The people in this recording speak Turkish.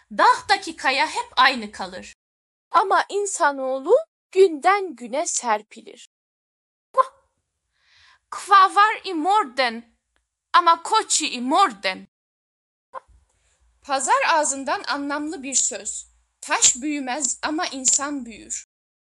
Dağdaki kaya hep aynı kalır. Ama insanoğlu günden güne serpilir. Kva var i morden ama koçi i morden. Pazar ağzından anlamlı bir söz. Taş büyümez ama insan büyür.